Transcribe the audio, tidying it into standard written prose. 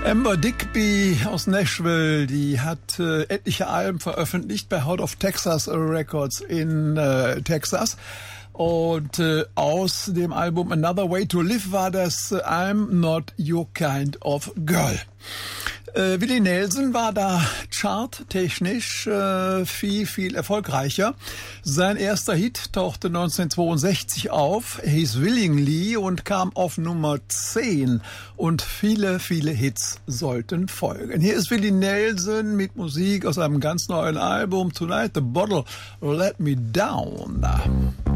Amber Digby aus Nashville, die hat etliche Alben veröffentlicht bei Heart of Texas Records in Texas. Und aus dem Album Another Way to Live war das I'm Not Your Kind of Girl. Willie Nelson war da charttechnisch viel erfolgreicher. Sein erster Hit tauchte 1962 auf, hieß Willingly und kam auf Nummer 10. Und viele Hits sollten folgen. Hier ist Willie Nelson mit Musik aus einem ganz neuen Album, Tonight the Bottle Let Me Down.